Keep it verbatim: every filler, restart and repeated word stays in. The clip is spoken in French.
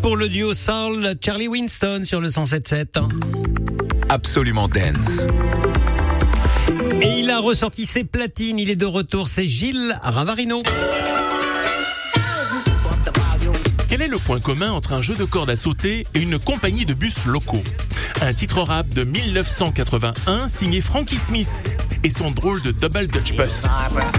pour le duo soul Charlie Winston sur le cent sept sept. Absolument Dance. Et il a ressorti ses platines, il est de retour, c'est Gilles Ravarino. Quel est le point commun entre un jeu de cordes à sauter et une compagnie de bus locaux ? Un titre rap de mille neuf cent quatre-vingt-un signé Frankie Smith et son drôle de double Dutch bus.